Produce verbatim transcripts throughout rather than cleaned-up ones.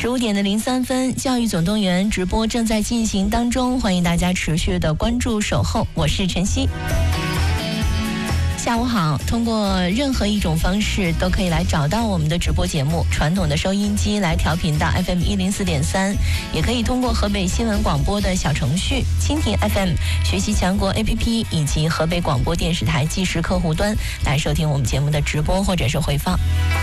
十五点的零三分，教育总动员直播正在进行当中，欢迎大家持续的关注守候，我是晨曦。下午好，通过任何一种方式都可以来找到我们的直播节目，传统的收音机来调频到 F M 一零四点三，也可以通过河北新闻广播的小程序、蜻蜓 F M、学习强国 A P P 以及河北广播电视台即时客户端来收听我们节目的直播或者是回放。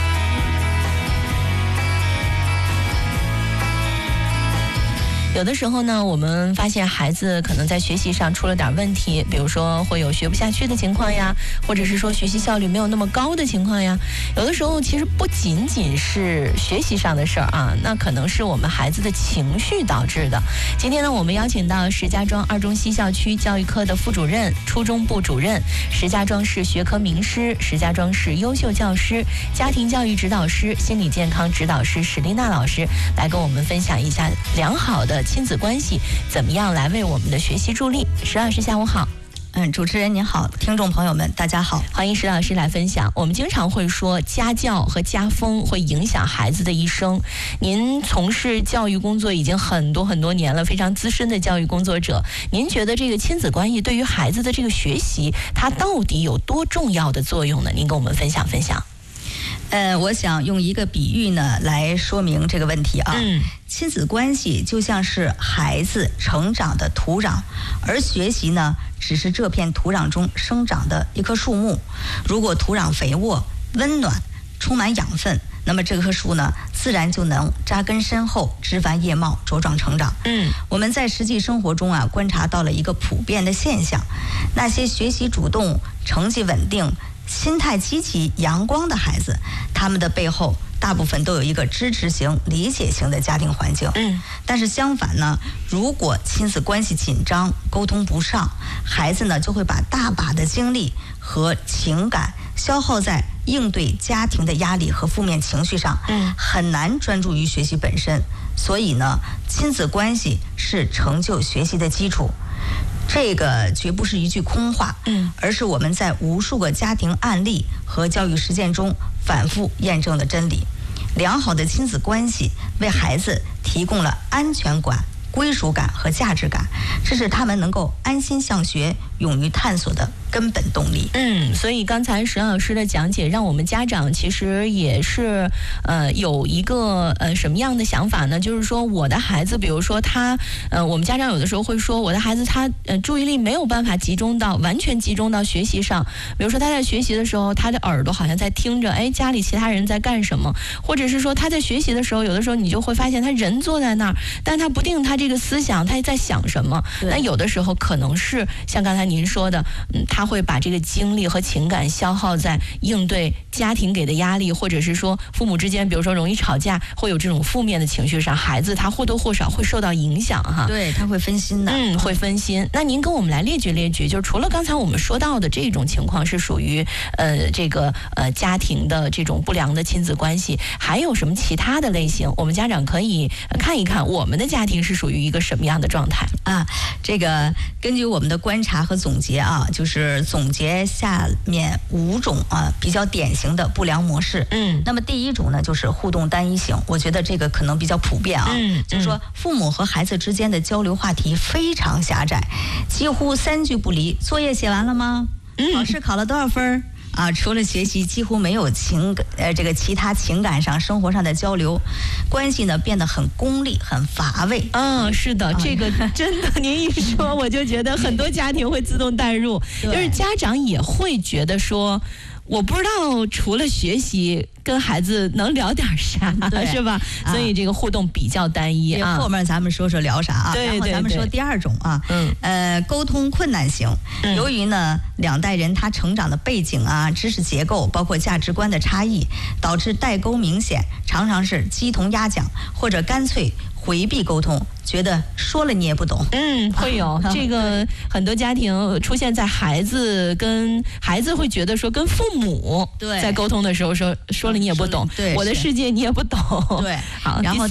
有的时候呢，我们发现孩子可能在学习上出了点问题，比如说会有学不下去的情况呀，或者是说学习效率没有那么高的情况呀。有的时候其实不仅仅是学习上的事儿啊，那可能是我们孩子的情绪导致的。今天呢，我们邀请到石家庄二中西校区教育科的副主任、初中部主任、石家庄市学科名师、石家庄市优秀教师、家庭教育指导师、心理健康指导师史丽娜老师来跟我们分享一下良好的亲子关系怎么样来为我们的学习助力。石老师下午好。 嗯，主持人您好，听众朋友们大家好， 欢迎石老师来分享。我们经常会说家教和家风会影响孩子的一生，您从事教育工作已经很多很多年了，非常资深的教育工作者，您觉得这个亲子关系对于孩子的这个学习它到底有多重要的作用呢？您跟我们分享分享。 呃，我想用一个比喻呢来说明这个问题啊。嗯，亲子关系就像是孩子成长的土壤，而学习呢只是这片土壤中生长的一棵树木。如果土壤肥沃、温暖、充满养分，那么这棵树呢自然就能扎根深厚、枝繁叶茂、茁壮成长。嗯，我们在实际生活中啊观察到了一个普遍的现象，那些学习主动、成绩稳定、心态积极阳光的孩子，他们的背后大部分都有一个支持型、理解型的家庭环境。嗯，但是相反呢，如果亲子关系紧张、沟通不上，孩子呢就会把大把的精力和情感消耗在应对家庭的压力和负面情绪上，嗯，很难专注于学习本身。所以呢，亲子关系是成就学习的基础。这个绝不是一句空话，嗯，而是我们在无数个家庭案例和教育实践中反复验证的真理。良好的亲子关系为孩子提供了安全感、归属感和价值感，这是他们能够安心向学、勇于探索的根本动力。 嗯，所以刚才石老师的讲解让我们家长其实也是呃有一个呃什么样的想法呢？就是说我的孩子，比如说他呃我们家长有的时候会说我的孩子他呃注意力没有办法集中到完全集中到学习上，比如说他在学习的时候他的耳朵好像在听着哎家里其他人在干什么，或者是说他在学习的时候有的时候你就会发现他人坐在那儿，但他不定他这个思想他在想什么。那有的时候可能是像刚才您说的，嗯，他会把这个精力和情感消耗在应对家庭给的压力，或者是说父母之间比如说容易吵架，会有这种负面的情绪上，孩子他或多或少会受到影响哈。 对，他会分心的。 嗯，会分心。那您跟我们来列举列举，就是除了刚才我们说到的这种情况是属于呃这个呃家庭的这种不良的亲子关系，还有什么其他的类型？我们家长可以看一看我们的家庭是属于一个什么样的状态啊？这个根据我们的观察和总结啊，就是总结下面五种啊比较典型的不良模式。嗯，那么第一种呢就是互动单一型，我觉得这个可能比较普遍啊。嗯，就是说父母和孩子之间的交流话题非常狭窄，几乎三句不离。作业写完了吗？考试考了多少分？啊，除了学习，几乎没有情呃这个其他情感上、生活上的交流，关系呢变得很功利、很乏味。 嗯，是的，这个真的，您一说，我就觉得很多家庭会自动带入，就是家长也会觉得说，我不知道除了学习跟孩子能聊点啥，是吧？啊、所以这个互动比较单一啊。 后面咱们说说聊啥啊？ 对对对。 然后咱们说第二种啊，嗯，呃，沟通困难型。嗯、由于呢两代人他成长的背景啊、知识结构，包括价值观的差异，导致代沟明显，常常是鸡同鸭讲，或者干脆回避沟通，觉得说了你也不懂。 嗯，会有、啊、这个很多家庭出现在孩子跟孩子会觉得说跟父母在沟通的时候说说了你也不懂，对，我的世界你也不懂。 对，好，然后